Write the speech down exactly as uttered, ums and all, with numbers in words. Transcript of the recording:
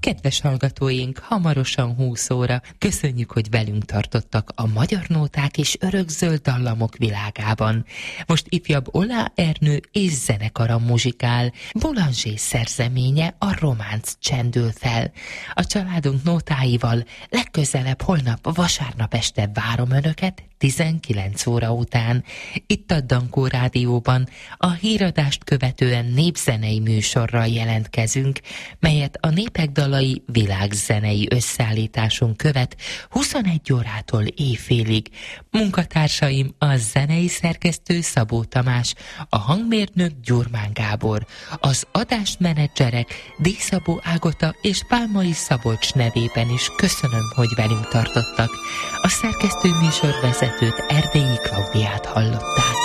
Kedves hallgatóink, hamarosan húsz óra. Köszönjük, hogy velünk tartottak a magyar nóták és örökzöld dallamok világában. Most ifjabb Oláh Ernő és zenekara muzsikál. Boulanger szerzeménye, a Románc csendül fel. A családunk nótáival legközelebb holnap vasárnap este várom önöket tizenkilenc óra után. Itt a Dankó Rádióban a híradást követően népzenei műsorral jelentkezünk, melyet a Népek dalai világzenei összeállításunk követ huszonegy órától éjfélig. Munkatársaim a zenei szerkesztő Szabó Tamás, a hangmérnök Gyurmán Gábor, az adásmenedzserek Díszabó Ágota és Pálmai Szabolcs nevében is köszönöm, hogy velünk tartottak. A szerkesztő műsorvezetőt, Erdélyi Klaudiát hallották.